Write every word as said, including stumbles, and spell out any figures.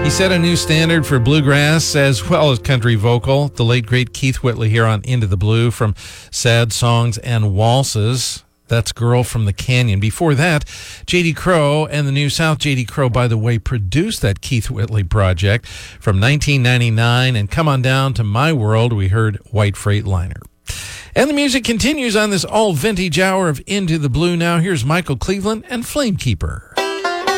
He set a new standard for bluegrass as well as country vocal. The late, great Keith Whitley here on Into the Blue from Sad Songs and Waltzes. That's Girl from the Canyon. Before that, J D. Crowe and the New South. J D. Crowe, by the way, produced that Keith Whitley project from nineteen ninety-nine. And come on down to My World, we heard White Freightliner. And the music continues on this all-vintage hour of Into the Blue now. Here's Michael Cleveland and Flamekeeper.